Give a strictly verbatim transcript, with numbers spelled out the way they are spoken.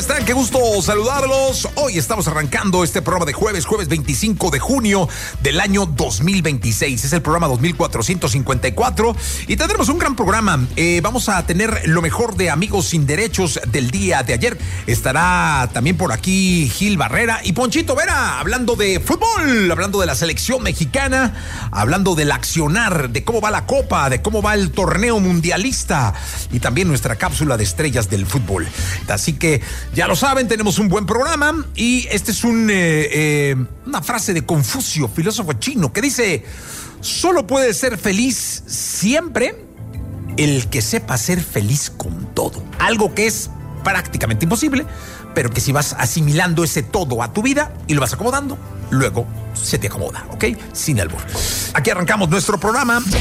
Están, qué gusto saludarlos. Hoy estamos arrancando este programa de jueves, jueves veinticinco de junio del año dos mil veintiséis. Es el programa dos mil cuatrocientos cincuenta y cuatro y tendremos un gran programa. Eh, vamos a tener lo mejor de Amigos Sin Derechos del día de ayer. Estará también por aquí Gil Barrera y Ponchito Vera hablando de fútbol, hablando de la selección mexicana, hablando del accionar, de cómo va la copa, de cómo va el torneo mundialista y también nuestra cápsula de estrellas del fútbol. Así que ya lo saben, tenemos un buen programa y este es un, eh, eh, una frase de Confucio, filósofo chino, que dice: solo puede ser feliz siempre el que sepa ser feliz con todo. Algo que es prácticamente imposible, pero que si vas asimilando ese todo a tu vida y lo vas acomodando, luego se te acomoda, ¿ok? Sin albur. Aquí arrancamos nuestro programa.